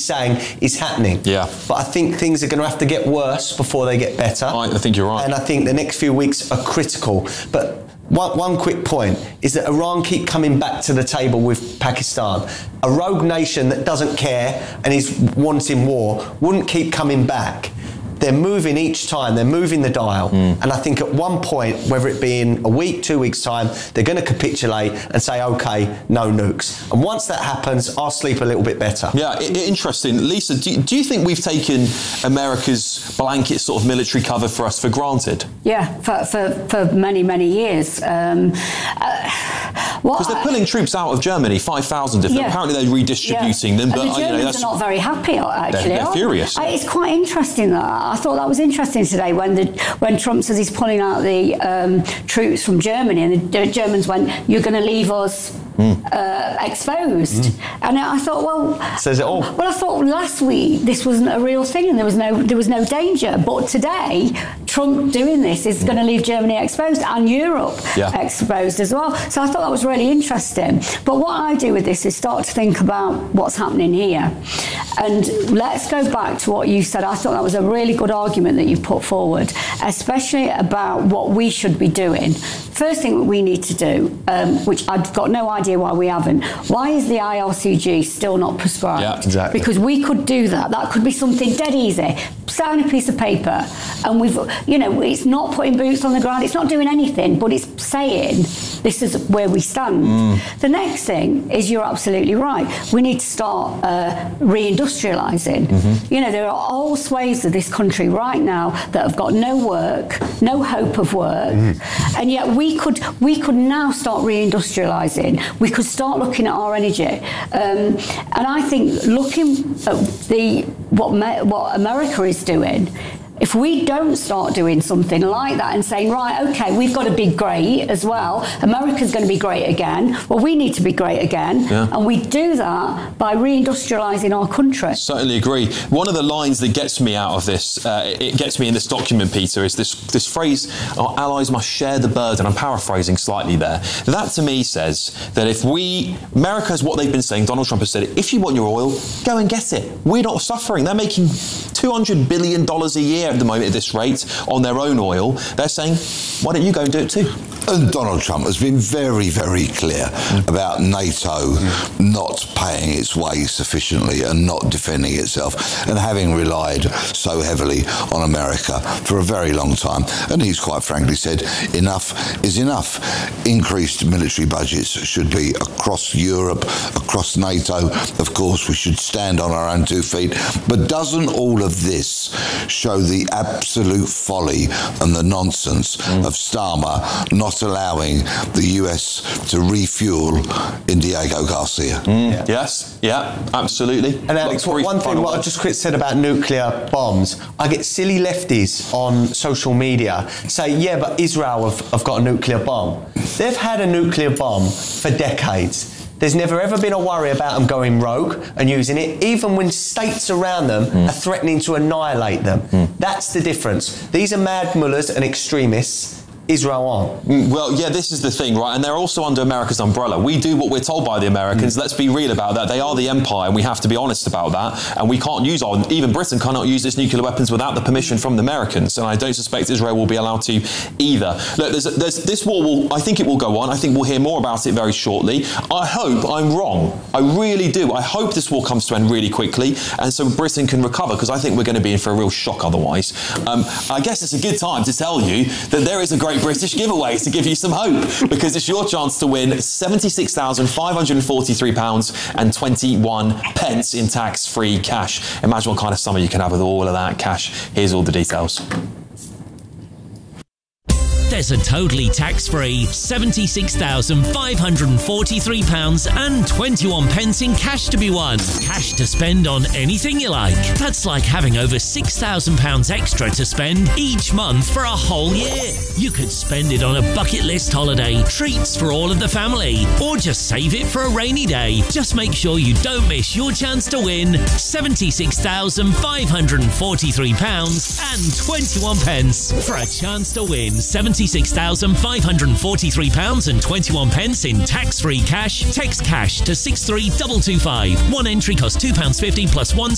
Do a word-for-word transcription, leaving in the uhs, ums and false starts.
saying is happening. Yeah. But I think things are going to have to get worse before they get better. I, I think you're right. And I think the next few weeks are critical. But one, one quick point is that Iran keep coming back to the table with Pakistan. A rogue nation that doesn't care and is wanting war wouldn't keep coming back. They're moving each time, they're moving the dial. Mm. And I think at one point, whether it be in a week, two weeks' time, they're going to capitulate and say, OK, no nukes. And once that happens, I'll sleep a little bit better. Yeah, I- interesting. Lisa, do you, do you think we've taken America's blanket sort of military cover for us for granted? Yeah, for, for, for many, many years. Um, uh, Because they're pulling troops out of Germany, five thousand of them. Yeah. Apparently they're redistributing yeah. them. But and the Germans you know, that's, are not very happy, actually. They're, they're furious. I, it's quite interesting that. I thought that was interesting today when the when Trump says he's pulling out the um, troops from Germany, and the, the Germans went, "You're going to leave us mm. uh, exposed." Mm. And I thought, well, says it all. Well, I thought last week this wasn't a real thing, and there was no there was no danger. But today, Trump doing this is mm. going to leave Germany exposed and Europe yeah. exposed as well. So I thought that was really interesting. But what I do with this is start to think about what's happening here, and let's go back to what you said. I thought that was a really good argument that you put forward, especially about what we should be doing. First thing that we need to do, um, which I've got no idea why we haven't, why is the I R C G still not prescribed? Yeah, exactly. Because we could do that. That could be something dead easy. Sign a piece of paper, and we've, you know, it's not putting boots on the ground, it's not doing anything, but it's saying this is where we stand. Mm. The next thing is, you're absolutely right. We need to start uh, reindustrialising. Mm-hmm. You know, there are whole swathes of this country right now that have got no work, no hope of work, mm. and yet we could we could now start reindustrialising. We could start looking at our energy, um, and I think looking at the what me, what America is doing. If we don't start doing something like that and saying, right, OK, we've got to be great as well, America's going to be great again, well, we need to be great again. Yeah. And we do that by reindustrialising our country. Certainly agree. One of the lines that gets me out of this, uh, it gets me in this document, Peter, is this, this phrase, our allies must share the burden. I'm paraphrasing slightly there. That, to me, says that if we, America is what they've been saying, Donald Trump has said it, if you want your oil, go and get it. We're not suffering. They're making two hundred billion dollars a year at the moment at this rate on their own oil. They're saying, why don't you go and do it too? And Donald Trump has been very, very clear mm. about NATO mm. not paying its way sufficiently and not defending itself, and having relied so heavily on America for a very long time. And he's quite frankly said, enough is enough. Increased military budgets should be across Europe, across NATO. Of course, we should stand on our own two feet. But doesn't all of this show the absolute folly and the nonsense mm. of Starmer not allowing the U S to refuel in Diego Garcia? Mm. Yeah. Yes, yeah, absolutely. And Alex, what, one thing what I just quick said about nuclear bombs, I get silly lefties on social media say, yeah, but Israel have, have got a nuclear bomb. They've had a nuclear bomb for decades. There's never ever been a worry about them going rogue and using it, even when states around them mm. are threatening to annihilate them. Mm. That's the difference. These are mad mullahs and extremists. Israel aren't. Well, yeah, this is the thing, right? And they're also under America's umbrella. We do what we're told by the Americans. Mm. Let's be real about that. They are the empire, and we have to be honest about that. And we can't use our, even Britain cannot use its nuclear weapons without the permission from the Americans. And I don't suspect Israel will be allowed to either. Look, there's, there's, this war will, I think it will go on. I think we'll hear more about it very shortly. I hope I'm wrong. I really do. I hope this war comes to an end really quickly, and so Britain can recover, because I think we're going to be in for a real shock otherwise. Um, I guess it's a good time to tell you that there is a great British giveaway to give you some hope, because it's your chance to win seventy-six thousand five hundred forty-three pounds and twenty-one pence in tax-free cash. Imagine what kind of summer you can have with all of that cash. Here's all the details. There's a totally tax-free seventy-six thousand five hundred forty-three pounds and twenty-one pence in cash to be won. Cash to spend on anything you like. That's like having over six thousand pounds extra to spend each month for a whole year. You could spend it on a bucket list holiday, treats for all of the family, or just save it for a rainy day. Just make sure you don't miss your chance to win seventy-six thousand five hundred forty-three pounds and twenty-one pence. For a chance to win seventy-six thousand five hundred forty-three pounds and twenty-one pence in tax-free cash, text cash to six three two two five. One entry costs two pounds fifty plus one